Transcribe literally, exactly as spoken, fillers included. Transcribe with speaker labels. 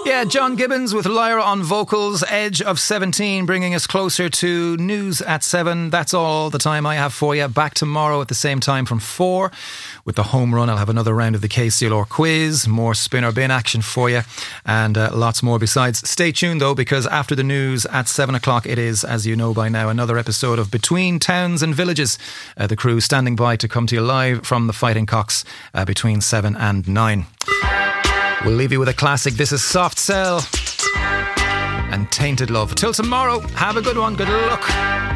Speaker 1: Yeah, John Gibbons with Lyra on vocals, Edge of seventeen, bringing us closer to news at seven. That's all the time I have for you. Back tomorrow at the same time from four with the home run. I'll have another round of the K C L R quiz, more spin or bin action for you, and uh, lots more besides. Stay tuned though, because after the news at seven o'clock it is, as you know by now, another episode of Between Towns and Villages. Uh, the crew standing by to come to you live from the Fighting Cocks uh, between seven and nine. We'll leave you with a classic. This is Soft Cell and Tainted Love. Till tomorrow, have a good one. Good luck.